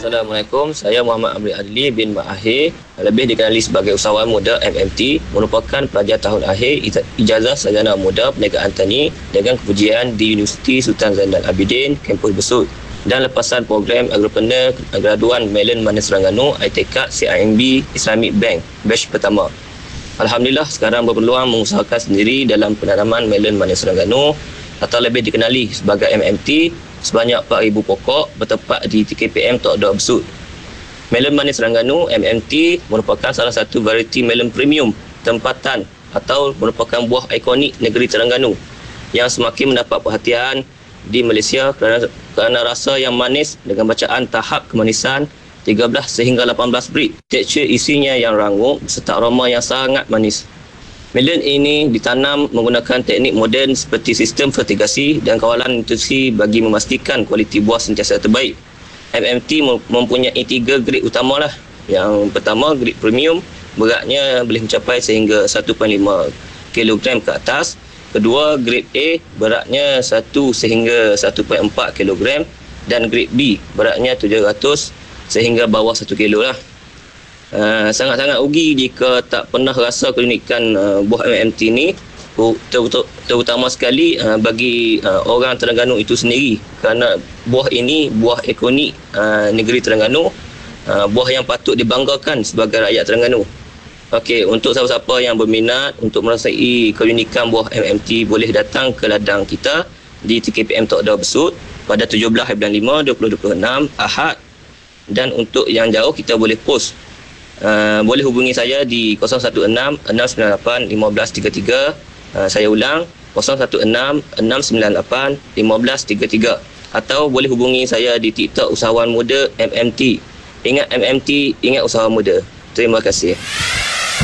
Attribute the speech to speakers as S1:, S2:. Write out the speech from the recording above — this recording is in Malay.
S1: Assalamualaikum, saya Muhammad Amri Adli bin Mahir, lebih dikenali sebagai Usahawan Muda MMT, merupakan pelajar tahun akhir Ijazah Sarjana Muda Perniagaan Tani dengan kepujian di Universiti Sultan Zainal Abidin, Kampus Besut, dan lepasan program Agropreneur Graduan Melon Manis Terengganu, ITK CIMB Islamic Bank, batch pertama. Alhamdulillah, sekarang berpeluang mengusahakan sendiri dalam penanaman melon manis Terengganu atau lebih dikenali sebagai MMT sebanyak 4,000 pokok bertempat di TKPM Tok Dua Besut. Melon manis Terengganu MMT merupakan salah satu varieti melon premium tempatan atau merupakan buah ikonik negeri Terengganu yang semakin mendapat perhatian di Malaysia kerana rasa yang manis dengan bacaan tahap kemanisan 13 sehingga 18 brik. Tekstur isinya yang rangup serta aroma yang sangat manis. Melon ini ditanam menggunakan teknik moden seperti sistem fertigasi dan kawalan nutrisi bagi memastikan kualiti buah sentiasa terbaik. MMT mempunyai 3 grade utama lah. Yang pertama, grade premium, beratnya boleh mencapai sehingga 1.5 kg ke atas. Kedua, grade A, beratnya 1 sehingga 1.4 kg. Dan grade B, beratnya 700 sehingga bawah 1 kg lah. Sangat-sangat rugi jika tak pernah rasa keunikan buah MMT ni, terutama sekali bagi orang Terengganu itu sendiri, kerana buah ini buah ikonik negeri Terengganu, buah yang patut dibanggakan sebagai rakyat Terengganu. Okey, untuk siapa-siapa yang berminat untuk merasai keunikan buah MMT, boleh datang ke ladang kita di TKPM Tok Dua Besut pada 17/5/2026 Ahad. Dan untuk yang jauh, kita boleh post. Boleh hubungi saya di 016-698-1533. Saya ulang, 016-698-1533. Atau boleh hubungi saya di TikTok Usahawan Muda MMT. Ingat MMT, ingat usaha muda. Terima kasih.